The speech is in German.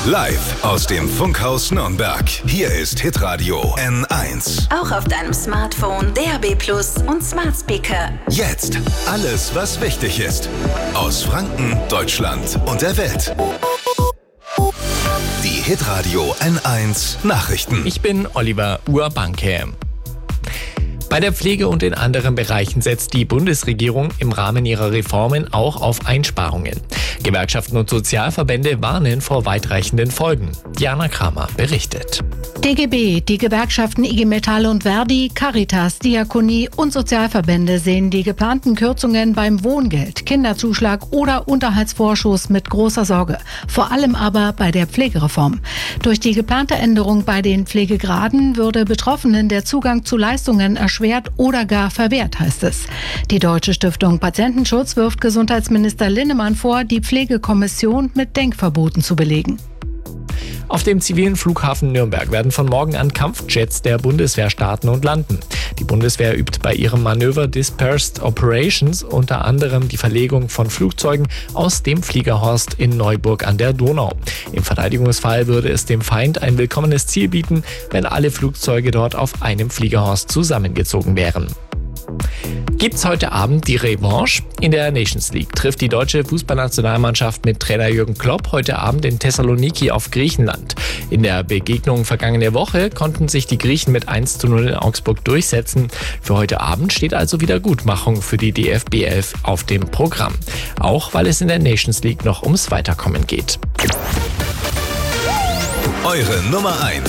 Live aus dem Funkhaus Nürnberg. Hier ist Hitradio N1. Auch auf deinem Smartphone, DAB+ und Smart Speaker. Jetzt alles, was wichtig ist. Aus Franken, Deutschland und der Welt. Die Hitradio N1 Nachrichten. Ich bin Oliver Urbanke. Bei der Pflege und in anderen Bereichen setzt die Bundesregierung im Rahmen ihrer Reformen auch auf Einsparungen. Gewerkschaften und Sozialverbände warnen vor weitreichenden Folgen. Diana Kramer berichtet. DGB, die Gewerkschaften IG Metall und Verdi, Caritas, Diakonie und Sozialverbände sehen die geplanten Kürzungen beim Wohngeld, Kinderzuschlag oder Unterhaltsvorschuss mit großer Sorge. Vor allem aber bei der Pflegereform. Durch die geplante Änderung bei den Pflegegraden würde Betroffenen der Zugang zu Leistungen erschwert oder gar verwehrt, heißt es. Die Deutsche Stiftung Patientenschutz wirft Gesundheitsminister Linnemann vor, die Pflegekommission mit Denkverboten zu belegen. Auf dem zivilen Flughafen Nürnberg werden von morgen an Kampfjets der Bundeswehr starten und landen. Die Bundeswehr übt bei ihrem Manöver Dispersed Operations unter anderem die Verlegung von Flugzeugen aus dem Fliegerhorst in Neuburg an der Donau. Im Verteidigungsfall würde es dem Feind ein willkommenes Ziel bieten, wenn alle Flugzeuge dort auf einem Fliegerhorst zusammengezogen wären. Gibt's heute Abend die Revanche? In der Nations League trifft die deutsche Fußballnationalmannschaft mit Trainer Jürgen Klopp heute Abend in Thessaloniki auf Griechenland. In der Begegnung vergangene Woche konnten sich die Griechen mit 1:0 in Augsburg durchsetzen. Für heute Abend steht also Wiedergutmachung für die DFB 11 auf dem Programm. Auch weil es in der Nations League noch ums Weiterkommen geht. Eure Nummer 1